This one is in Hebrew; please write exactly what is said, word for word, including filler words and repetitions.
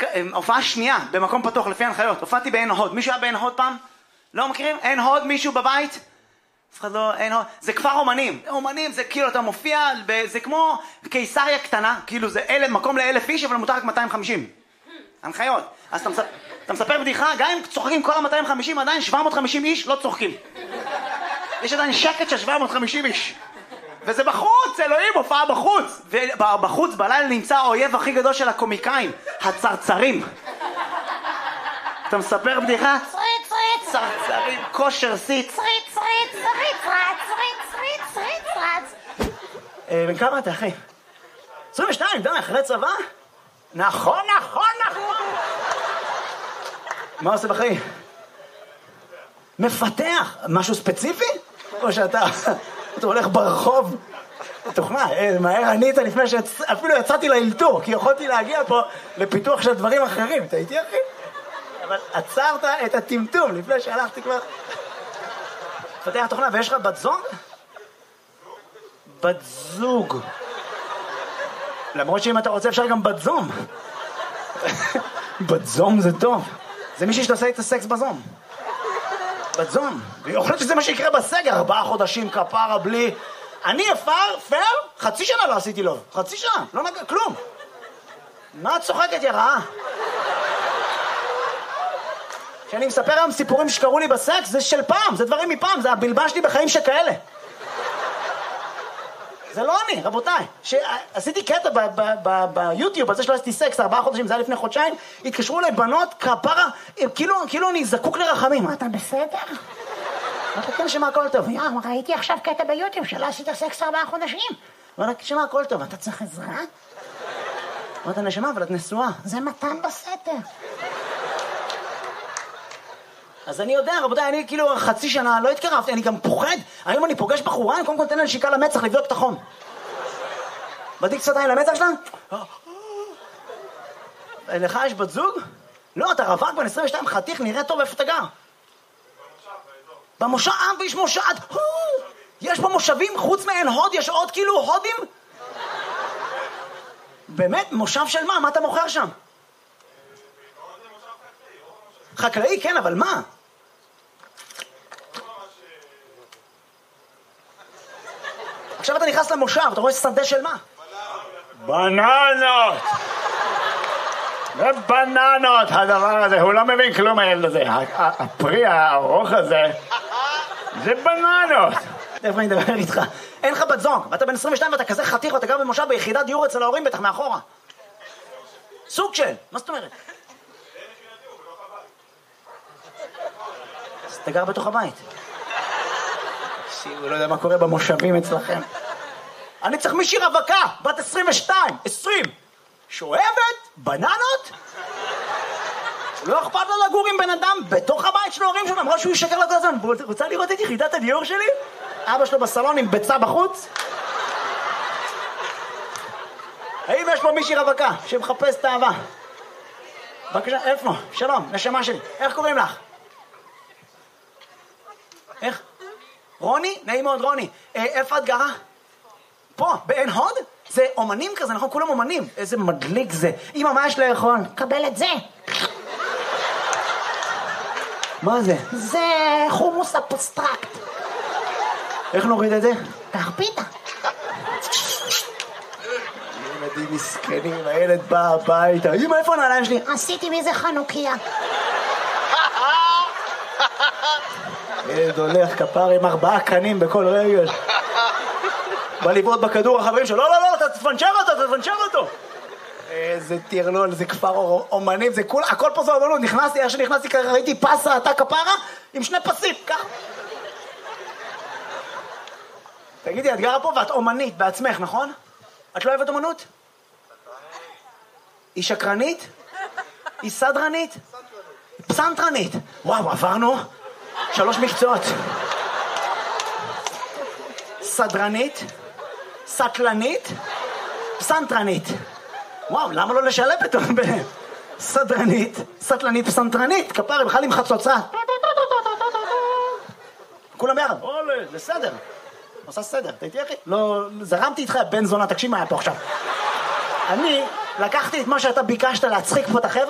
הופעה שנייה במקום פתוח לפי ההנחיות. הופעתי בעין הוד. מישהו היה בעין הוד פעם? לא מכירים? עין הוד, מישהו בבית? אף אחד לא, עין הוד. זה כפר אומנים. אומנים זה כאילו אתה מופיע, זה כמו קיסריה קטנה, כאילו זה אל, מקום לאלף איש, אבל מותר רק מאתיים וחמישים. הנחיות. אז אתה, מספר, אתה מספר בדיחה, גם אם צוחקים כל ה-מאתיים וחמישים, עדיין שבע מאות וחמישים איש לא צוחקים. יש עדיין שקט של שבע מאות וחמישים איש. וזה בחוץ, אלוהים, הופעה בחוץ. ובחוץ בלילה נמצא האויב הכי גדול של הקומיקאים, הצרצרים. אתה מספר בדיחה? צריט, צריט, צרצרים, כושר סיט. צריט, צריט, צריט, צריט, צריט, צריט, צריט. בן כמה אתה, אחי? עשרים ושתיים, די, אחרי צבא? נכון, נכון, נכון. מה עושה בחיים? מפתח. משהו ספציפי? או שאתה אתה הולך ברחוב? תוכנה, מהר ענית לפני שאפילו יצאתי לאלתור, כי יכולתי להגיע פה לפיתוח של דברים אחרים. אתה איתי, אחי? אבל עצרת את הטמטום לפני שהלכתי כבר. מפתח תוכנה, ויש לך בת זוג? בת זוג. למרות שאם אתה רוצה אפשר גם בת זום. בת זום זה טוב. זה מישהי שעושה את הסקס בזום. בת זום. והיא אוכלת שזה מה שיקרה בסגר. ארבעה חודשים כפרה בלי... אני אפר, פר, חצי שנה לא עשיתי לו. חצי שנה, לא נגע, כלום. מה את צוחקת, יא רעה? כשאני מספר היום סיפורים שקרו לי בסקס, זה של פעם, זה דברים מפעם, זה הבלבן שלי בחיים שכאלה. זה לא אני, רבותיי. שעשיתי קטע ביוטיוב, על זה שלא עשיתי סקס, ארבעה חודשים, זה היה לפני חודשיים, התקשרו אליי בנות, כפרה, כאילו אני זקוק לרחמים. אתה בסדר? אמרתי, כן, שמה הכל טוב. יא, ראיתי עכשיו קטע ביוטיוב שלא עשית סקס ארבעה חודשים. אמרתי, שמה הכל טוב, אתה צריך עזרה? אמרתי, נשמה, אבל את נשואה. זה מתן בסתר. אז אני יודע, רבותיי, אני כאילו חצי שנה לא התקרבתי, אני גם פוחד. היום אני פוגש בחורה, אני קודם כל נותן לה נשיקה למצח לבדוק את החום. בדיק קצת עין למצח שלה? לך יש בת זוג? לא, אתה רווק בן עשרים ושתיים, חתיך, נראה טוב, איפה אתה גר? במושב, אה, ויש מושב, יש פה מושבים, חוץ מעין הוד, יש עוד כאילו הודים? באמת, מושב של מה? מה אתה מוכר שם? חקלאי, כן, אבל מה? עכשיו אתה נכנס למושב, אתה רואה שדה של מה? בננות! זה בננות, הדבר הזה, הוא לא מבין כלום הילד הזה. הפרי הארוך הזה, זה בננות. איפה אני מדבר איתך? אין לך בת זוג, ואתה בן עשרים ושתיים ואתה כזה חתיך, ואתה גר במושב ביחידת דיור אצל ההורים בטח מאחורה. סוג של, מה זאת אומרת? אז אתה גר בתוך הבית. הוא לא יודע מה קורה במושבים אצלכם. אני צריך מישהי רווקה, בת עשרים ושתיים, עשרים, שואבת בננות? לא אכפת לו לגור עם בן אדם בתוך הבית של ההורים שלו, למרות שהוא ישקר לו כל הזמן. רוצה לראות את יחידת הדיור שלי? אבא שלו בסלון עם ביצה בחוץ? האם יש פה מישהי רווקה שמחפש את האהבה? בבקשה, איפה? שלום, נשמה שלי. איך קוראים לך? איך? רוני? נעים מאוד, רוני. איפה את גרה? פה, בעין הוד? זה אומנים כזה, נכון? כולם אומנים. איזה מדליק זה. אמא, מה יש לאכול? קבל את זה. מה זה? זה חומוס אבסטרקט. איך נוריד את זה? קח פיתה. ילדים מסכנים, הילד בא הביתה. אמא, איפה הנעליים שלי? עשיתי מזה חנוכיה. ילד הולך כפר עם ארבעה קנים בכל רגל. בא לבעוט בכדור החברים שלו, לא, לא, לא, אתה תפנצ'ר אותו, אתה תפנצ'ר אותו. איזה טרלול, זה כפר אומנים, זה כול, הכל פה זה אומנות. נכנסתי, איך שנכנסתי ככה, ראיתי פסה, אתה כפרה, עם שני פסים, ככה. תגידי, את גרה פה ואת אומנית בעצמך, נכון? את לא אוהבת אומנות? היא שקרנית? היא סדרנית? פסנתרנית. וואו, עברנו שלוש מקצועות. סדרנית, סטלנית, פסנתרנית. וואו, למה לא לשלב פתאום בסדרנית, סטלנית, פסנתרנית? כפרה, בכלל עם חצוצרה. כולם ביחד. אולה, זה סדר. עושה סדר, אתה איתי אחי? לא, זרמתי איתך, בן זונה, תקשיב מה היה פה עכשיו. אני לקחתי את מה שאתה ביקשת להצחיק פה את החבר'ה,